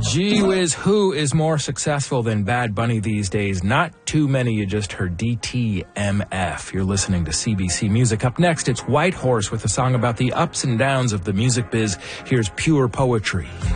Gee whiz, who is more successful than Bad Bunny these days? Not too many. You just heard DTMF. You're listening to CBC Music. Up next, it's White Horse with a song about the ups and downs of the music biz. Here's Pure Poetry.